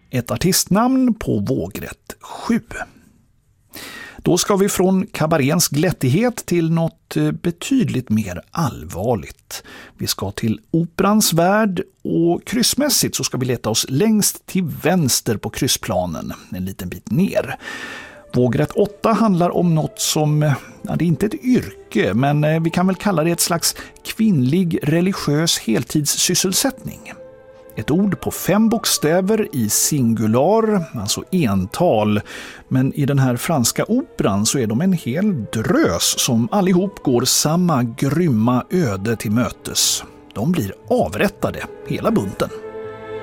ett artistnamn på vågrätt 7. Då ska vi från kabaréns glättighet till något betydligt mer allvarligt. Vi ska till operans värld och kryssmässigt så ska vi leta oss längst till vänster på kryssplanen, en liten bit ner. Vågrätt 8 handlar om något som, det är inte ett yrke, men vi kan väl kalla det ett slags kvinnlig religiös heltidssysselsättning. Ett ord på 5 bokstäver i singular, alltså ental, men i den här franska operan så är de en hel drös som allihop går samma grymma öde till mötes. De blir avrättade, hela bunten.